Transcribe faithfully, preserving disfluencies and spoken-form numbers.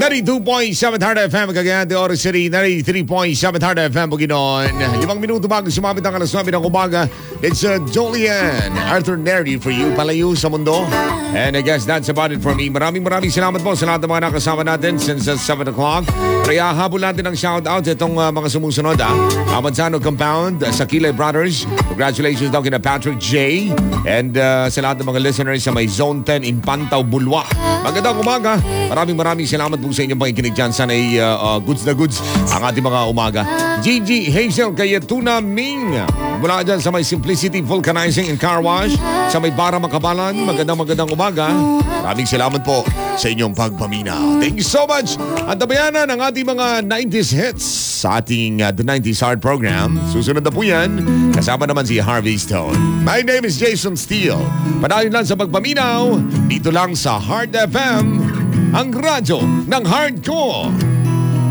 ninety-two point seven Hard F M, Cagayan de Oro City, ninety-three point seven Hard F M, Bukidnon. Limang minuto bago sumapit ang alas nove ng umaga. It's uh, Julian Arthur Neri for you, palayo sa mundo. And I guess that's about it for me. Maraming maraming salamat po sa lahat ng mga nakasama natin since uh, seven o'clock. Kaya habol natin ang shoutout itong uh, mga sumusunod. Ah. Avanzano Compound, uh, Sakile Brothers. Congratulations daw kina Patrick J. And uh, sa lahat ng mga listeners sa may Zone ten in Pantaw, Bulwa. Magandang umaga. Maraming maraming salamat po sa inyong pakikinig dyan. Sana ay uh, uh, goods na goods ang ating mga umaga. Gigi Hazel Cayetuna Ming. Mula dyan sa may Simplicity Vulcanizing and Car Wash. Sa may Bara Makabalan. Magandang magandang umaga. Maraming salamat po sa inyong pagpaminaw. Thank you so much. At tabayanan ang ating mga nineties hits sa ating uh, The nineties Hard program. Susunod na po yan. Kasama naman si Harvey Stone. My name is Jason Steele. Panayon lang sa pagpaminaw. Dito lang sa Hard F M. Ang radyo ng hardcore.